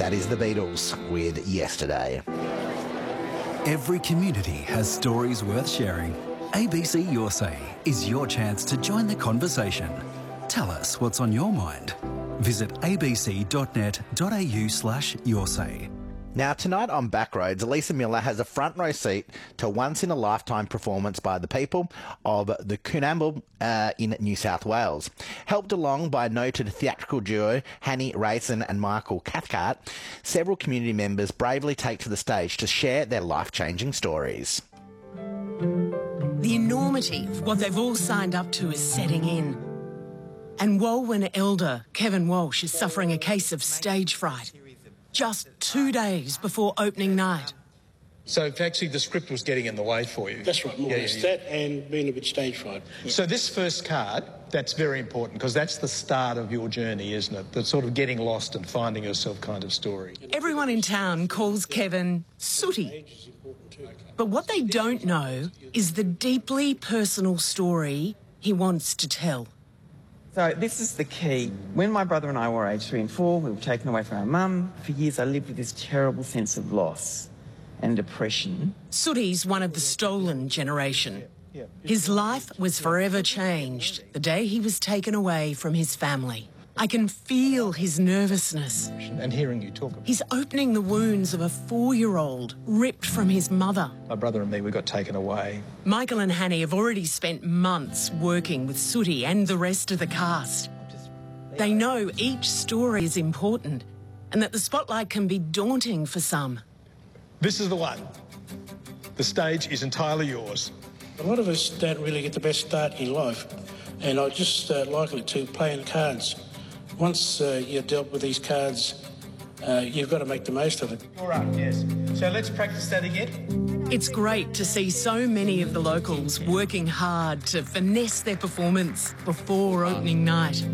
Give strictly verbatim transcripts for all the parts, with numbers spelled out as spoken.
That is the Beatles with Yesterday. Every community has stories worth sharing. A B C Your Say is your chance to join the conversation. Tell us what's on your mind. Visit abc.net.au slash your say. Now, tonight on Backroads, Lisa Miller has a front row seat to a once-in-a-lifetime performance by the people of the Coonamble uh, in New South Wales. Helped along by noted theatrical duo Hanny Rayson and Michael Cathcart, several community members bravely take to the stage to share their life-changing stories. The enormity of what they've all signed up to is setting in. And Walwyn elder Kevin Walsh is suffering a case of stage fright. Just two days before opening night. So actually the script was getting in the way for you? That's right, more yeah, or less yeah, yeah. that and being a bit stage fright. Yeah. So this first card, that's very important because that's the start of your journey, isn't it? The sort of getting lost and finding yourself kind of story. Everyone in town calls Kevin Sooty. But what they don't know is the deeply personal story he wants to tell. So this is the key. When my brother and I were aged three and four, we were taken away from our mum. For years I lived with this terrible sense of loss and depression. Sooty's one of the stolen generation. His life was forever changed the day he was taken away from his family. I can feel his nervousness. And hearing you talk about He's opening the wounds of a four-year-old ripped from his mother. my brother and me, we got taken away. Michael and Hanny have already spent months working with Sooty and the rest of the cast. They know each story is important and that the spotlight can be daunting for some. This is the one. The stage is entirely yours. A lot of us don't really get the best start in life, and I just uh, liken it to playing cards. Once uh, you've dealt with these cards, uh, you've got to make the most of it. All right, yes. So let's practice that again. It's great to see so many of the locals working hard to finesse their performance before opening night.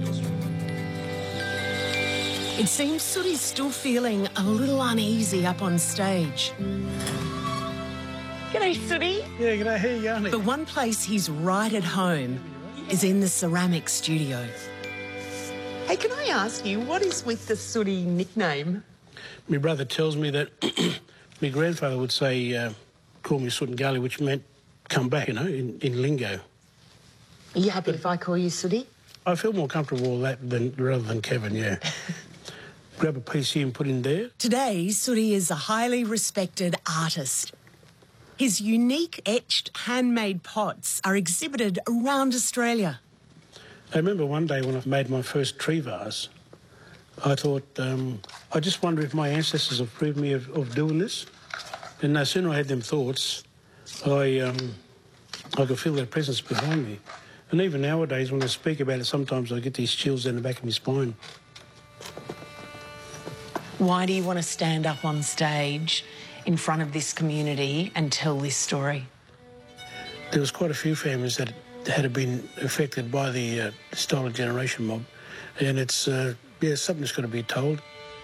It seems Sooty's still feeling a little uneasy up on stage. G'day, Sooty. Yeah, g'day, how you going? The one place he's right at home is in the ceramic studio. Hey, can I ask you, what is with the Sooty nickname? My brother tells me that my grandfather would say, uh, call me Soot and Gully, which meant come back, you know, in, in lingo. Are you happy if I call you Sooty? I feel more comfortable with that than, rather than Kevin, yeah. Grab a piece here and put in there. Today, Sooty is a highly respected artist. His unique etched handmade pots are exhibited around Australia. I remember one day when I made my first tree vase, I thought, um, I just wonder if my ancestors have proved me of, of doing this. And no sooner I had them thoughts, I, um, I could feel their presence behind me. And even nowadays, when I speak about it, sometimes I get these chills down the back of my spine. Why do you want to stand up on stage in front of this community and tell this story? There was quite a few families that had been affected by the uh, stolen generation mob, and it's uh, yeah, something that's got to be told.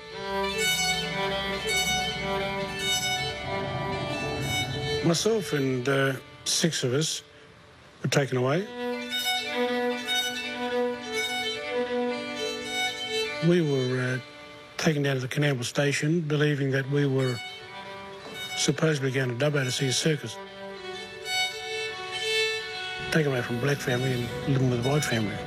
Myself and uh, six of us were taken away. We were uh, taken down to the Coonamble station, believing that we were supposedly going to Dubbo to see a circus. Taken away from black family and living with a white family.